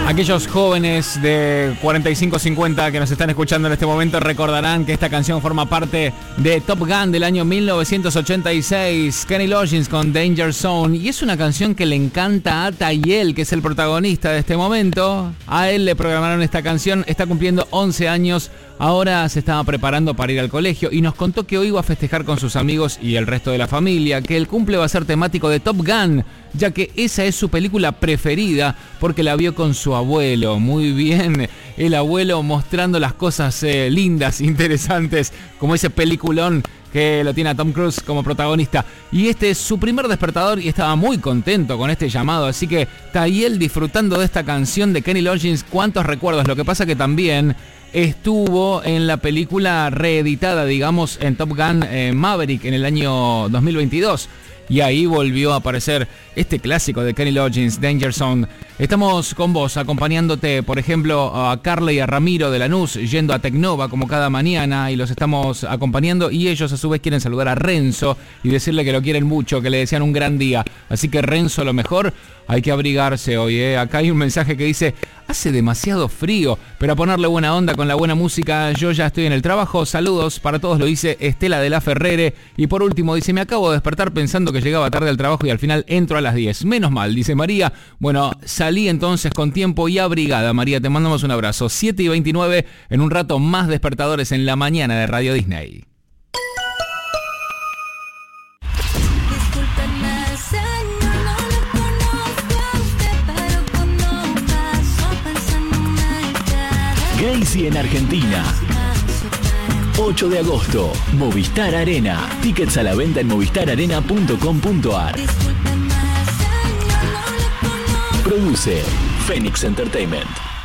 Aquellos jóvenes de 45-50 que nos están escuchando en este momento recordarán que esta canción forma parte de Top Gun del año 1986, Kenny Loggins con Danger Zone, y es una canción que le encanta a Tayel, que es el protagonista de este momento. A él le programaron esta canción, está cumpliendo 11 años, ahora se estaba preparando para ir al colegio y nos contó que hoy iba a festejar con sus amigos y el resto de la familia, que el cumple va a ser temático de Top Gun, ya que esa es su película preferida porque la vio con su abuelo. Muy bien, el abuelo mostrando las cosas lindas, interesantes, como ese peliculón que lo tiene a Tom Cruise como protagonista. Y este es su primer despertador y estaba muy contento con este llamado. Así que Tayel disfrutando de esta canción de Kenny Loggins, cuántos recuerdos. Lo que pasa que también estuvo en la película reeditada, digamos, en Top Gun Maverick en el año 2022. Y ahí volvió a aparecer este clásico de Kenny Loggins, Danger Zone. Estamos con vos, acompañándote, por ejemplo, a Carla y a Ramiro de Lanús, yendo a Tecnova como cada mañana, y los estamos acompañando. Y ellos a su vez quieren saludar a Renzo y decirle que lo quieren mucho, que le desean un gran día. Así que Renzo, lo mejor, hay que abrigarse hoy, ¿eh? Acá hay un mensaje que dice: hace demasiado frío, pero a ponerle buena onda con la buena música, yo ya estoy en el trabajo. Saludos para todos, lo dice Estela de la Ferrere. Y por último dice: me acabo de despertar pensando que llegaba tarde al trabajo y al final entro a las 10. Menos mal, dice María. Bueno, salí entonces con tiempo y abrigada. María, te mandamos un abrazo. 7:29, en un rato más despertadores en la mañana de Radio Disney. Gracie en Argentina. 8 de agosto, Movistar Arena. Tickets a la venta en movistararena.com.ar. Produce Phoenix Entertainment.